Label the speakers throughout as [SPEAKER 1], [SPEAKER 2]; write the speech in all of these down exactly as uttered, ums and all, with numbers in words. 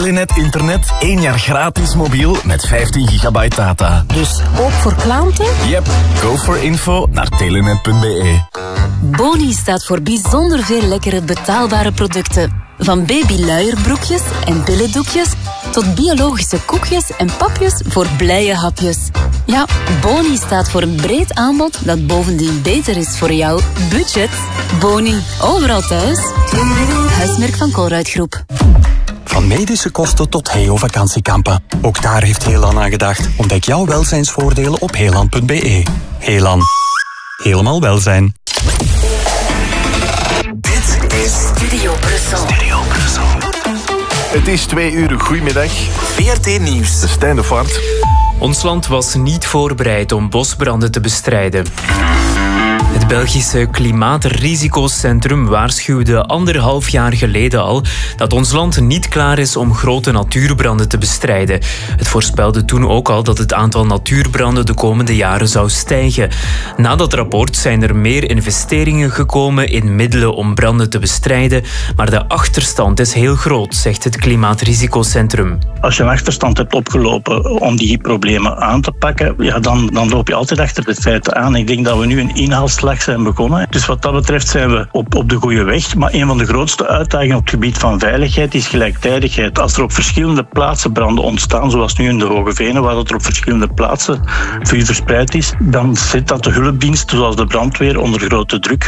[SPEAKER 1] Telenet internet, één jaar gratis mobiel met vijftien gigabyte data.
[SPEAKER 2] Dus ook voor klanten?
[SPEAKER 1] Yep, go for info naar telenet punt be.
[SPEAKER 2] Boni staat voor bijzonder veel lekkere betaalbare producten. Van babyluierbroekjes en billendoekjes tot biologische koekjes en papjes voor blije hapjes. Ja, Boni staat voor een breed aanbod dat bovendien beter is voor jouw budget. Boni, overal thuis. Huismerk van Colruyt Groep.
[SPEAKER 3] Van medische kosten tot Heo-vakantiekampen. Ook daar heeft Heelan aan gedacht. Ontdek jouw welzijnsvoordelen op heelan punt be. Heelan. Helemaal welzijn.
[SPEAKER 4] Dit is Studio Brussel. Studio Brussel.
[SPEAKER 5] Het is twee uur. Goedemiddag.
[SPEAKER 4] V R T Nieuws.
[SPEAKER 5] Stijn de Vaart.
[SPEAKER 6] Ons land was niet voorbereid om bosbranden te bestrijden. Het Belgische Klimaatrisicocentrum waarschuwde anderhalf jaar geleden al dat ons land niet klaar is om grote natuurbranden te bestrijden. Het voorspelde toen ook al dat het aantal natuurbranden de komende jaren zou stijgen. Na dat rapport zijn er meer investeringen gekomen in middelen om branden te bestrijden, maar de achterstand is heel groot, zegt het Klimaatrisicocentrum.
[SPEAKER 7] Als je een achterstand hebt opgelopen om die problemen aan te pakken, ja, dan, dan loop je altijd achter de feiten aan. Ik denk dat we nu een inhaalslag zijn begonnen. Dus wat dat betreft zijn we op, op de goede weg. Maar een van de grootste uitdagingen op het gebied van veiligheid is gelijktijdigheid. Als er op verschillende plaatsen branden ontstaan, zoals nu in de Hoge Venen, waar dat er op verschillende plaatsen vuur verspreid is, dan zet dat de hulpdiensten, zoals de brandweer, onder grote druk.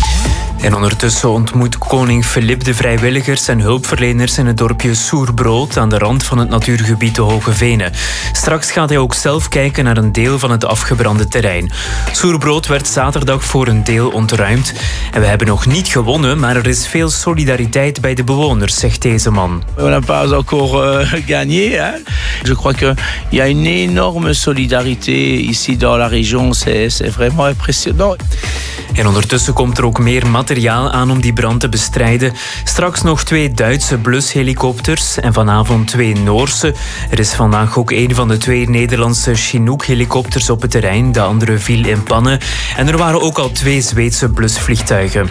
[SPEAKER 6] En ondertussen ontmoet koning Filip de vrijwilligers en hulpverleners in het dorpje Soerbrood aan de rand van het natuurgebied de Hoge Venen. Straks gaat hij ook zelf kijken naar een deel van het afgebrande terrein. Soerbrood werd zaterdag voor een deel ontruimd. En we hebben nog niet gewonnen, maar er is veel solidariteit bij de bewoners, zegt deze man.
[SPEAKER 8] On n'a pas encore euh, gagné. Hein? Je crois qu'il y a une énorme solidarité ici dans la région. C'est, c'est vraiment impressionnant.
[SPEAKER 6] En ondertussen komt er ook meer materiaal aan om die brand te bestrijden. Straks nog twee Duitse blushelikopters en vanavond twee Noorse. Er is vandaag ook een van de twee Nederlandse Chinook-helikopters op het terrein. De andere viel in pannen. En er waren ook al twee Zweedse blusvliegtuigen.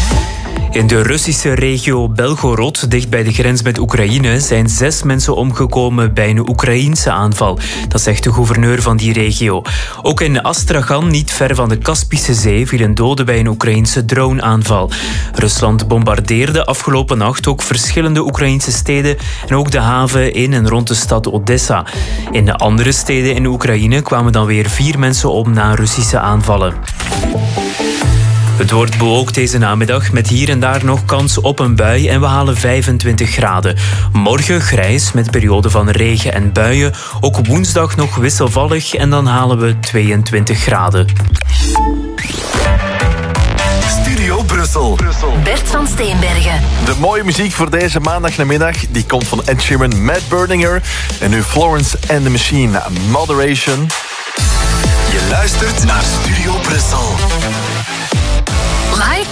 [SPEAKER 6] In de Russische regio Belgorod, dicht bij de grens met Oekraïne, zijn zes mensen omgekomen bij een Oekraïense aanval. Dat zegt de gouverneur van die regio. Ook in Astrachan, niet ver van de Kaspische Zee, viel een dode bij een Oekraïense droneaanval. Rusland bombardeerde afgelopen nacht ook verschillende Oekraïense steden en ook de haven in en rond de stad Odessa. In de andere steden in Oekraïne kwamen dan weer vier mensen om na Russische aanvallen. Het wordt bewolkt deze namiddag met hier en daar nog kans op een bui en we halen vijfentwintig graden. Morgen grijs met perioden van regen en buien. Ook woensdag nog wisselvallig en dan halen we tweeëntwintig graden.
[SPEAKER 4] Studio Brussel.
[SPEAKER 2] Bert van Steenbergen.
[SPEAKER 5] De mooie muziek voor deze maandagnamiddag die komt van Ed Sheeran, Matt Berninger en nu Florence and the Machine, Moderation.
[SPEAKER 4] Je luistert naar Studio Brussel.
[SPEAKER 2] Live